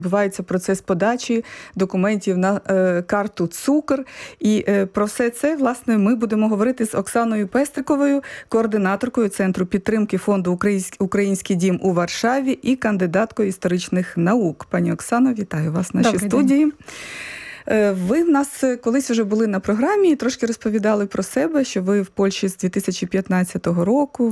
відбувається процес подачі документів на карту «Цукор». І про все це, власне, ми будемо говорити з Оксаною Пестриковою, координаторкою Центру підтримки фонду «Український дім» у Варшаві і кандидаткою історичних наук. Пані Оксано, вітаю вас в нашій студії. Ви в нас колись вже були на програмі і трошки розповідали про себе, що ви в Польщі з 2015 року.